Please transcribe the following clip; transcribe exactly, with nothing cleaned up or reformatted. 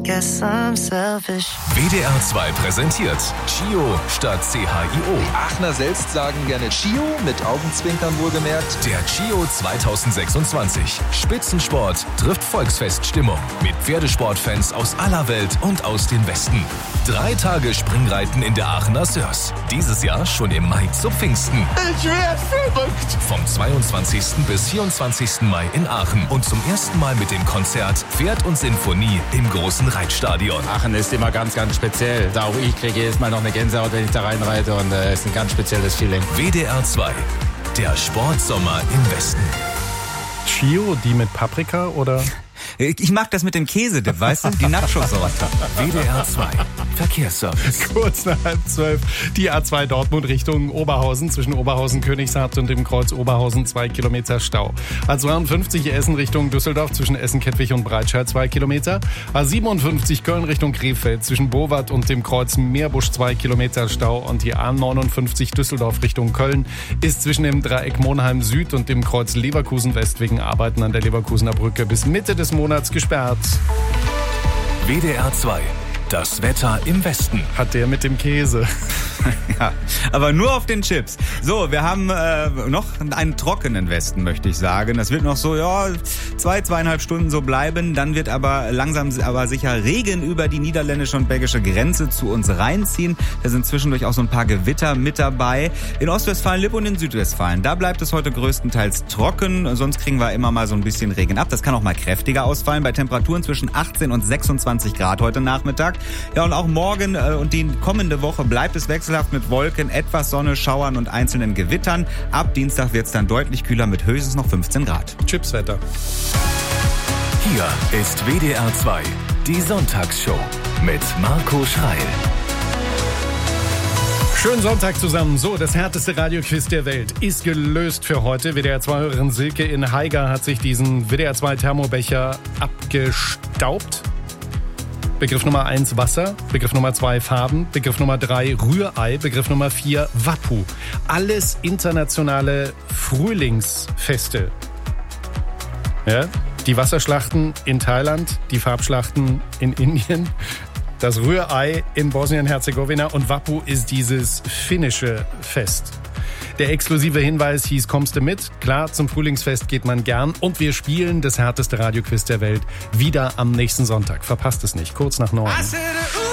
guess I'm selfish. W D R zwei präsentiert Chio statt C H I O. Die Aachener selbst sagen gerne Chio, mit Augenzwinkern wohlgemerkt. Der Chio zweitausendsechsundzwanzig. Spitzensport trifft Volksfeststimmung. Mit Pferdesportfans aus aller Welt und aus den Westen. Drei Tage Springreiten in der Aachener Sörs. Dieses Jahr schon im Mai zu Pfingsten. Ich werd verrückt! Vom zweiundzwanzigsten bis vierundzwanzigsten Mai in Aachen. Und zum ersten Mal mit dem Konzert Pferd und Sinfonie im großen Reitstadion. Aachen ist immer ganz, ganz speziell. Auch ich kriege jedes Mal noch eine Gänsehaut, wenn ich da reinreite. Und es äh, ist ein ganz spezielles Feeling. W D R zwei. Der Sportsommer im Westen. Chio, die mit Paprika oder? Ich mag das mit dem Käse, weißt du? Die Nacho-Sorte. W D R zwei. Verkehrsservice. Kurz nach halb zwölf. Die A zwei Dortmund Richtung Oberhausen. Zwischen Oberhausen, Königshardt und dem Kreuz Oberhausen zwei Kilometer Stau. A zweiundfünfzig Essen Richtung Düsseldorf. Zwischen Essen-Kettwig und Breitscheid zwei Kilometer. A siebenundfünfzig Köln Richtung Krefeld. Zwischen Bowat und dem Kreuz Meerbusch zwei Kilometer Stau. Und die A neunundfünfzig Düsseldorf Richtung Köln ist zwischen dem Dreieck Monheim Süd und dem Kreuz Leverkusen West wegen Arbeiten an der Leverkusener Brücke bis Mitte des Monats gesperrt. W D R zwei. Das Wetter im Westen. Hat der mit dem Käse. Ja, aber nur auf den Chips. So, wir haben äh, noch einen trockenen Westen, möchte ich sagen. Das wird noch so, ja, zwei, zweieinhalb Stunden so bleiben. Dann wird aber langsam, aber sicher Regen über die niederländische und belgische Grenze zu uns reinziehen. Da sind zwischendurch auch so ein paar Gewitter mit dabei. In Ostwestfalen-Lippe und in Südwestfalen, da bleibt es heute größtenteils trocken. Sonst kriegen wir immer mal so ein bisschen Regen ab. Das kann auch mal kräftiger ausfallen. Bei Temperaturen zwischen achtzehn und sechsundzwanzig Grad heute Nachmittag. Ja, und auch morgen äh, und die kommende Woche bleibt es wechselhaft mit Wolken, etwas Sonne, Schauern und einzelnen Gewittern. Ab Dienstag wird es dann deutlich kühler mit höchstens noch fünfzehn Grad. Chipswetter. Hier ist W D R zwei, die Sonntagsshow mit Marco Schreil. Schönen Sonntag zusammen. So, das härteste Radioquiz der Welt ist gelöst für heute. W D R zwei-Hörerin Silke in Haiger hat sich diesen W D R zwei Thermobecher abgestaubt. Begriff Nummer eins Wasser, Begriff Nummer zwei Farben, Begriff Nummer drei Rührei, Begriff Nummer vier Wappu. Alles internationale Frühlingsfeste. Ja? Die Wasserschlachten in Thailand, die Farbschlachten in Indien, das Rührei in Bosnien-Herzegowina und Wappu ist dieses finnische Fest. Der exklusive Hinweis hieß, kommst du mit? Klar, zum Frühlingsfest geht man gern. Und wir spielen das härteste Radioquiz der Welt wieder am nächsten Sonntag. Verpasst es nicht. Kurz nach neun.